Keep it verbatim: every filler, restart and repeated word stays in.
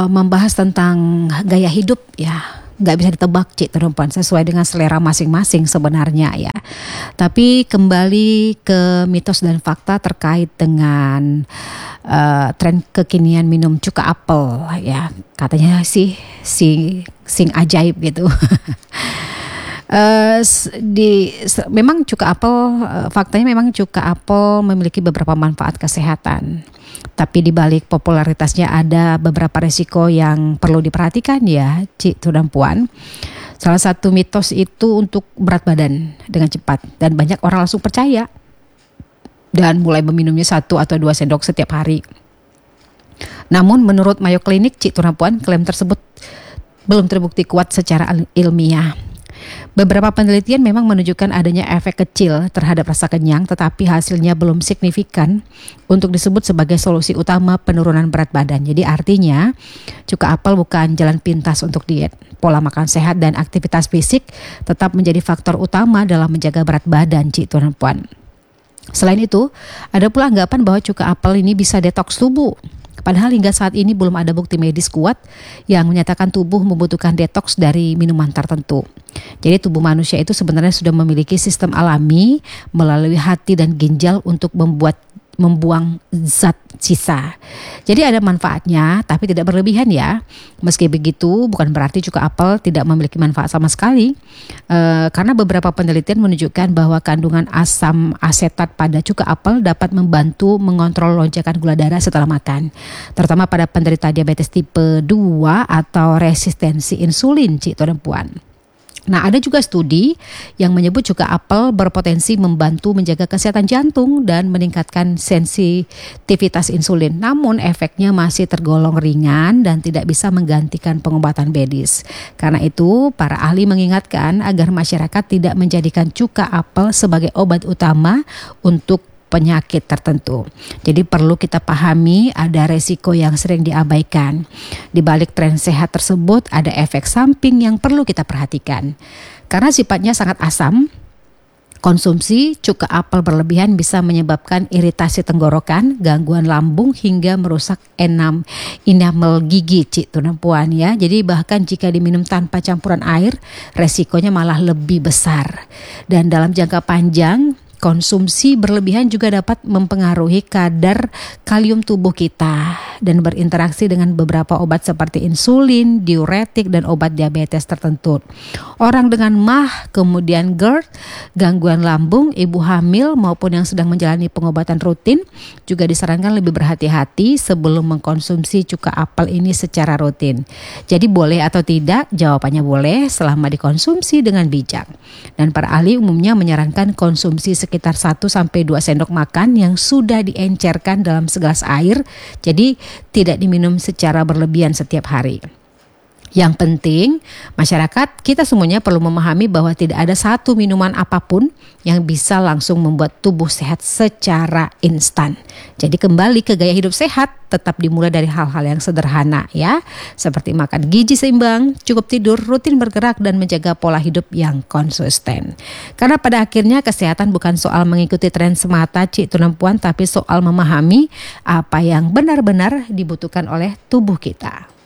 membahas tentang gaya hidup ya. Nggak bisa ditebak Cik perempuan, sesuai dengan selera masing-masing sebenarnya ya. Tapi kembali ke mitos dan fakta terkait dengan uh, tren kekinian minum cuka apel ya. Katanya sih sing sing ajaib gitu. Uh, di memang cuka apel, uh, faktanya memang cuka apel memiliki beberapa manfaat kesehatan. Tapi di balik popularitasnya ada beberapa resiko yang perlu diperhatikan ya, Cik dan Puan. Salah satu mitos itu untuk berat badan dengan cepat dan banyak orang langsung percaya dan mulai meminumnya satu atau dua sendok setiap hari. Namun menurut Mayo Clinic, Cik dan Puan, klaim tersebut belum terbukti kuat secara ilmiah. Beberapa penelitian memang menunjukkan adanya efek kecil terhadap rasa kenyang, tetapi hasilnya belum signifikan untuk disebut sebagai solusi utama penurunan berat badan. Jadi artinya cuka apel bukan jalan pintas untuk diet. Pola makan sehat dan aktivitas fisik tetap menjadi faktor utama dalam menjaga berat badan, Cik dan Puan. Selain itu, ada pula anggapan bahwa cuka apel ini bisa detoks tubuh. Padahal hingga saat ini belum ada bukti medis kuat yang menyatakan tubuh membutuhkan detoks dari minuman tertentu. Jadi tubuh manusia itu sebenarnya sudah memiliki sistem alami melalui hati dan ginjal untuk membuat membuang zat sisa. Jadi ada manfaatnya tapi tidak berlebihan ya. Meski begitu bukan berarti cuka apel tidak memiliki manfaat sama sekali. E, karena beberapa penelitian menunjukkan bahwa kandungan asam asetat pada cuka apel dapat membantu mengontrol lonjakan gula darah setelah makan. Terutama pada penderita diabetes tipe dua atau resistensi insulin, Cik dan Puan. Nah, ada juga studi yang menyebut cuka apel berpotensi membantu menjaga kesehatan jantung dan meningkatkan sensitivitas insulin. Namun efeknya masih tergolong ringan dan tidak bisa menggantikan pengobatan medis. Karena itu, para ahli mengingatkan agar masyarakat tidak menjadikan cuka apel sebagai obat utama untuk penyakit tertentu. Jadi perlu kita pahami ada resiko yang sering diabaikan. Di balik tren sehat tersebut ada efek samping yang perlu kita perhatikan. Karena sifatnya sangat asam, konsumsi cuka apel berlebihan bisa menyebabkan iritasi tenggorokan, gangguan lambung hingga merusak enam enamel gigi, Cik dan Puan ya. Jadi bahkan jika diminum tanpa campuran air, resikonya malah lebih besar. Dan dalam jangka panjang, konsumsi berlebihan juga dapat mempengaruhi kadar kalium tubuh kita dan berinteraksi dengan beberapa obat seperti insulin, diuretik, dan obat diabetes tertentu. Orang dengan M A H, kemudian GERD, gangguan lambung, ibu hamil maupun yang sedang menjalani pengobatan rutin juga disarankan lebih berhati-hati sebelum mengkonsumsi cuka apel ini secara rutin. Jadi boleh atau tidak? Jawabannya boleh selama dikonsumsi dengan bijak. Dan para ahli umumnya menyarankan konsumsi sekitar satu sampai dua sendok makan yang sudah diencerkan dalam segelas air. Jadi tidak diminum secara berlebihan setiap hari. Yang penting, masyarakat kita semuanya perlu memahami bahwa tidak ada satu minuman apapun yang bisa langsung membuat tubuh sehat secara instan. Jadi kembali ke gaya hidup sehat, tetap dimulai dari hal-hal yang sederhana ya. Seperti makan gizi seimbang, cukup tidur, rutin bergerak, dan menjaga pola hidup yang konsisten. Karena pada akhirnya kesehatan bukan soal mengikuti tren semata, Cik dan Puan, tapi soal memahami apa yang benar-benar dibutuhkan oleh tubuh kita.